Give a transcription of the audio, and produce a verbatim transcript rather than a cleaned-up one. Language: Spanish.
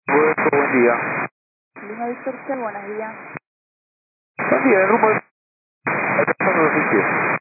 Buen, buen día. Línea Víctor C, buenos días. Buen día, el rumbo de... Alcanzando los sitios.